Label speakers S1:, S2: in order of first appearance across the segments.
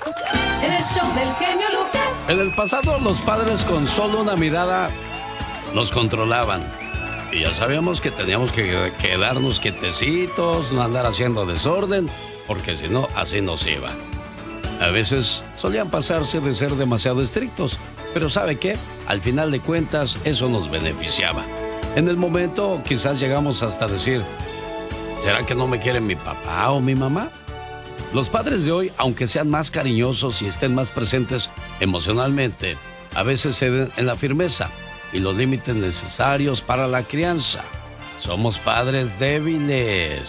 S1: En el show del genio Lucas.
S2: En el pasado, los padres con solo una mirada nos controlaban. Y ya sabíamos que teníamos que quedarnos quietecitos, no andar haciendo desorden, porque si no, así nos iba. A veces solían pasarse de ser demasiado estrictos, pero ¿sabe qué? Al final de cuentas, eso nos beneficiaba. En el momento, quizás llegamos hasta decir, ¿será que no me quiere mi papá o mi mamá? Los padres de hoy, aunque sean más cariñosos y estén más presentes emocionalmente, a veces ceden en la firmeza y los límites necesarios para la crianza. Somos padres débiles.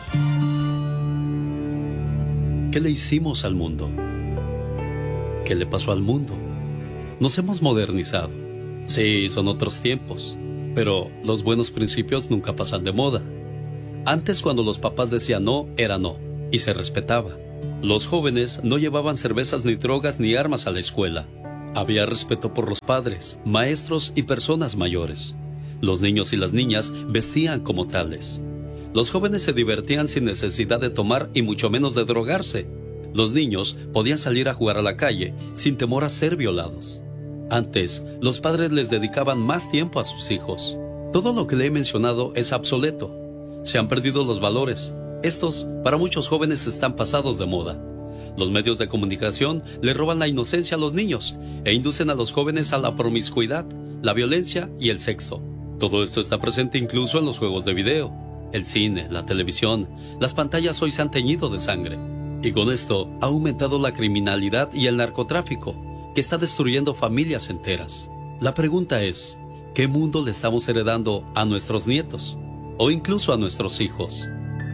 S2: ¿Qué le hicimos al mundo? ¿Qué le pasó al mundo? Nos hemos modernizado. Sí, son otros tiempos, pero los buenos principios nunca pasan de moda. Antes, cuando los papás decían no, era no, y se respetaba. Los jóvenes no llevaban cervezas ni drogas ni armas a la escuela. Había respeto por los padres, maestros y personas mayores. Los niños y las niñas vestían como tales. Los jóvenes se divertían sin necesidad de tomar y mucho menos de drogarse. Los niños podían salir a jugar a la calle sin temor a ser violados. Antes, los padres les dedicaban más tiempo a sus hijos. Todo lo que le he mencionado es obsoleto. Se han perdido los valores. Estos, para muchos jóvenes, están pasados de moda. Los medios de comunicación le roban la inocencia a los niños e inducen a los jóvenes a la promiscuidad, la violencia y el sexo. Todo esto está presente incluso en los juegos de video. El cine, la televisión, las pantallas hoy se han teñido de sangre. Y con esto ha aumentado la criminalidad y el narcotráfico, que está destruyendo familias enteras. La pregunta es, ¿qué mundo le estamos heredando a nuestros nietos? O incluso a nuestros hijos.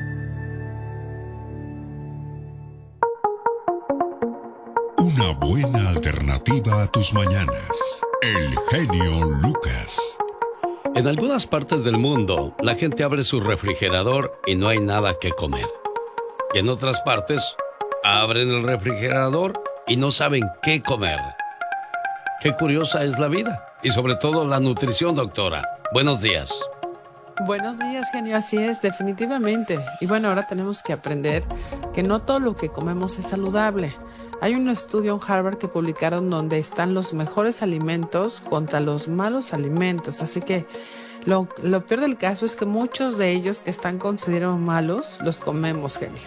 S3: Una buena alternativa a tus mañanas. El genio Lucas.
S2: En algunas partes del mundo, la gente abre su refrigerador y no hay nada que comer. Y en otras partes, abren el refrigerador y no saben qué comer. Qué curiosa es la vida. Y sobre todo la nutrición, doctora. Buenos días.
S4: Buenos días, genio. Así es, definitivamente. Y bueno, ahora tenemos que aprender que no todo lo que comemos es saludable. Hay un estudio en Harvard que publicaron donde están los mejores alimentos contra los malos alimentos. Así que lo peor del caso es que muchos de ellos que están considerados malos, los comemos, genio.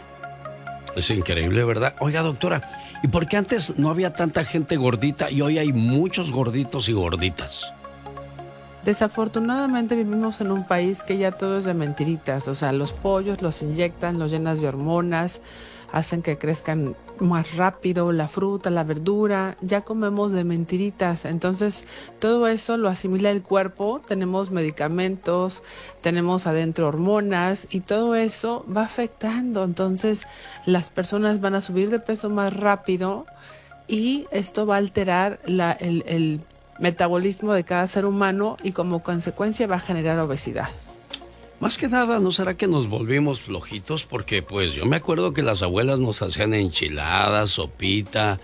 S2: Es increíble, ¿verdad? Oiga, doctora, ¿y por qué antes no había tanta gente gordita y hoy hay muchos gorditos y gorditas?
S4: Desafortunadamente vivimos en un país que ya todo es de mentiritas. O sea, los pollos los inyectan, los llenan de hormonas, hacen que crezcan más rápido, la fruta, la verdura, ya comemos de mentiritas. Entonces, todo eso lo asimila el cuerpo, tenemos medicamentos, tenemos adentro hormonas y todo eso va afectando. Entonces, las personas van a subir de peso más rápido y esto va a alterar el metabolismo de cada ser humano y como consecuencia va a generar obesidad.
S2: Más que nada, ¿no será que nos volvimos flojitos? Porque pues yo me acuerdo que las abuelas nos hacían enchiladas, sopita,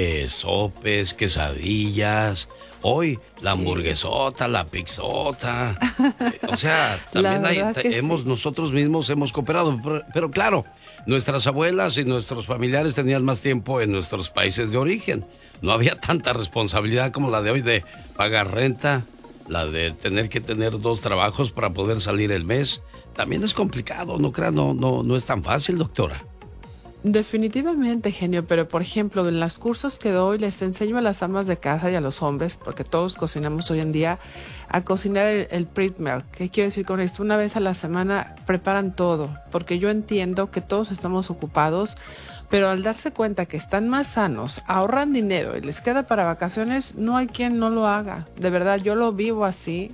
S2: sopes, quesadillas. Hoy la hamburguesota, la pizzota. O sea, también nosotros mismos hemos cooperado. Pero claro, nuestras abuelas y nuestros familiares tenían más tiempo en nuestros países de origen. No había tanta responsabilidad como la de hoy de pagar renta, la de tener que tener 2 trabajos para poder salir el mes. También es complicado, no crean, no es tan fácil, doctora.
S4: Definitivamente, genio, pero por ejemplo, en los cursos que doy les enseño a las amas de casa y a los hombres, porque todos cocinamos hoy en día, a cocinar el pre-meal. ¿Qué quiero decir con esto? Una vez a la semana preparan todo, porque yo entiendo que todos estamos ocupados, pero al darse cuenta que están más sanos, ahorran dinero y les queda para vacaciones, no hay quien no lo haga. De verdad, yo lo vivo así,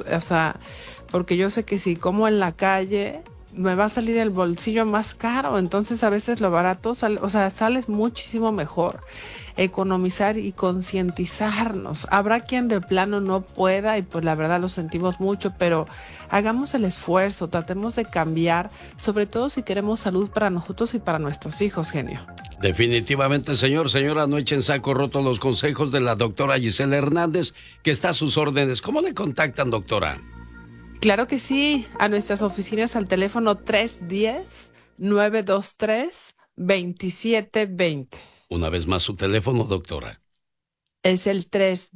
S4: porque yo sé que si como en la calle me va a salir el bolsillo más caro, entonces a veces lo barato sale muchísimo mejor economizar y concientizarnos. Habrá quien de plano no pueda y pues la verdad lo sentimos mucho, pero hagamos el esfuerzo, tratemos de cambiar, sobre todo si queremos salud para nosotros y para nuestros hijos, genio.
S2: Definitivamente, señora, no echen saco roto los consejos de la doctora Gisela Hernández, que está a sus órdenes. ¿Cómo le contactan, doctora?
S4: Claro que sí, a nuestras oficinas al teléfono 310-923-2720.
S2: Una vez más su teléfono, doctora.
S4: Es el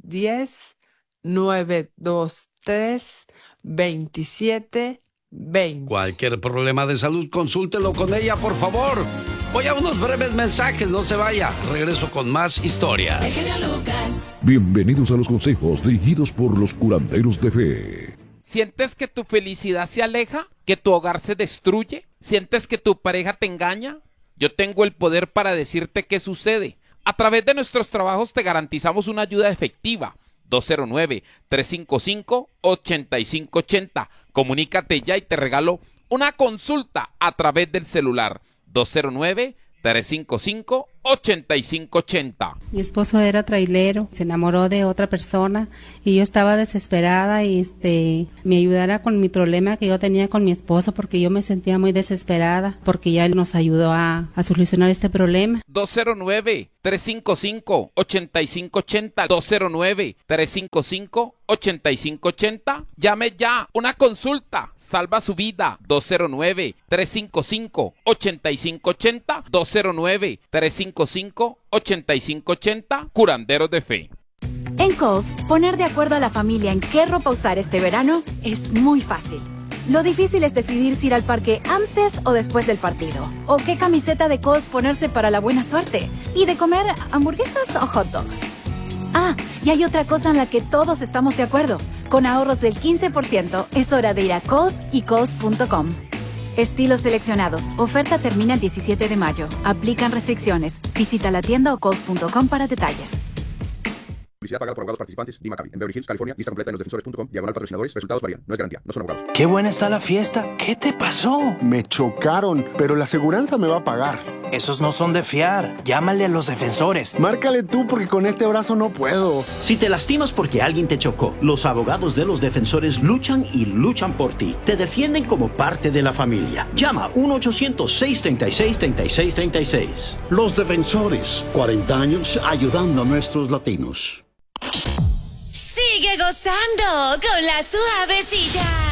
S4: 310-923-2720.
S2: Cualquier problema de salud, consúltelo con ella, por favor. Voy a unos breves mensajes, no se vaya. Regreso con más historias.
S1: El genio Lucas.
S3: Bienvenidos a los consejos dirigidos por los curanderos de fe.
S5: ¿Sientes que tu felicidad se aleja? ¿Que tu hogar se destruye? ¿Sientes que tu pareja te engaña? Yo tengo el poder para decirte qué sucede. A través de nuestros trabajos te garantizamos una ayuda efectiva. 209-355-8580. Comunícate ya y te regalo una consulta a través del celular. 209-355-8580.
S6: Mi esposo era trailero, se enamoró de otra persona y yo estaba desesperada y me ayudara con mi problema que yo tenía con mi esposo porque yo me sentía muy desesperada porque ya él nos ayudó a solucionar este problema.
S5: 209-355-8580. 209-355-8580. Llame ya, una consulta salva su vida. 209-355-8580. 209-355-8580. Curanderos de Fe.
S7: En Kohl's, poner de acuerdo a la familia en qué ropa usar este verano es muy fácil. Lo difícil es decidir si ir al parque antes o después del partido, o qué camiseta de Kohl's ponerse para la buena suerte, y de comer hamburguesas o hot dogs. Ah, y hay otra cosa en la que todos estamos de acuerdo. Con ahorros del 15%, es hora de ir a Kohl's y Kohl's.com. Estilos seleccionados. Oferta termina el 17 de mayo. Aplican restricciones. Visita la tienda o Kohl's.com para detalles.
S8: Publicidad pagada por abogados participantes. Di Maccabi. En Beverly Hills, California. Lista completa en losdefensores.com. /patrocinadores. Resultados varían. No es garantía. No son abogados.
S9: Qué buena está la fiesta. ¿Qué te pasó?
S10: Me chocaron, pero la aseguranza me va a pagar.
S9: Esos no son de fiar. Llámale a los defensores.
S10: Márcale tú porque con este brazo no puedo.
S11: Si te lastimas porque alguien te chocó, los abogados de los defensores luchan y luchan por ti. Te defienden como parte de la familia. Llama 1-800-636-3636.
S12: Los defensores. 40 años ayudando a nuestros latinos.
S13: Sigue gozando con la suavecilla.